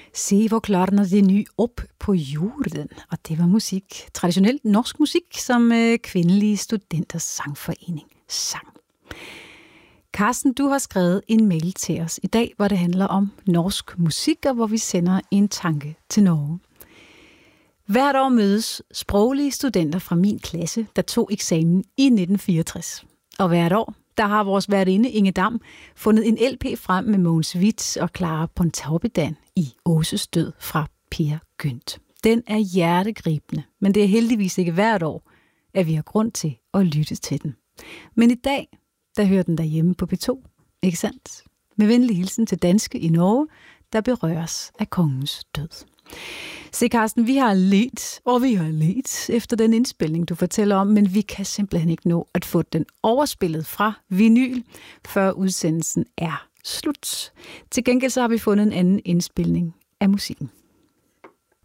Se, hvor klarner det ny op på jorden. Og det var musik, traditionelt norsk musik, som kvindelige studenters sangforening sang. Carsten, du har skrevet en mail til os i dag, hvor det handler om norsk musik, og hvor vi sender en tanke til Norge. Hvert år mødes sproglige studenter fra min klasse, der tog eksamen i 1964. Og hvert år, der har vores værtinde Inge Dam fundet en LP frem med Mogens Wieth og Clara Pontoppidan i Åses død fra Per Gynt. Den er hjertegribende, men det er heldigvis ikke hvert år, at vi har grund til at lytte til den. Men i dag, der hører den derhjemme på P2, ikke sandt? Med venlig hilsen til danske i Norge, der berøres af kongens død. Se, Carsten, vi har ledt efter den indspilning, du fortæller om, men vi kan simpelthen ikke nå at få den overspillet fra vinyl, før udsendelsen er slut. Til gengæld så har vi fundet en anden indspilning af musikken.